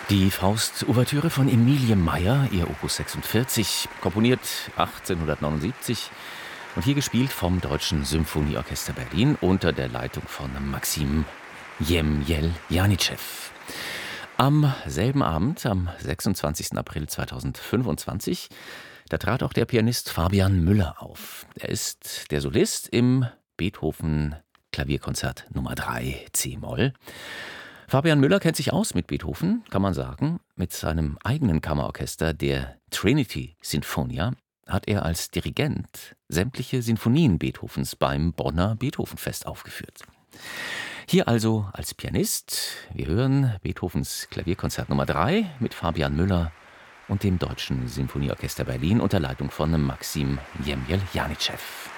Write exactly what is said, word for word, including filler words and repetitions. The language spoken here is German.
Die Faust-Ouvertüre von Emilie Meyer, ihr Opus sechsundvierzig, komponiert achtzehnhundertneunundsiebzig und hier gespielt vom Deutschen Symphonieorchester Berlin unter der Leitung von Maxim Jemjel-Janitschew. Am selben Abend, am sechsundzwanzigsten April zweitausendfünfundzwanzig, da trat auch der Pianist Fabian Müller auf. Er ist der Solist im Beethoven Klavierkonzert Nummer drei C-Moll. Fabian Müller kennt sich aus mit Beethoven, kann man sagen. Mit seinem eigenen Kammerorchester, der Trinity Sinfonia, hat er als Dirigent sämtliche Sinfonien Beethovens beim Bonner Beethovenfest aufgeführt. Hier also als Pianist, wir hören Beethovens Klavierkonzert Nummer drei mit Fabian Müller und dem Deutschen Sinfonieorchester Berlin unter Leitung von Maxim Jemjel-Janitschew.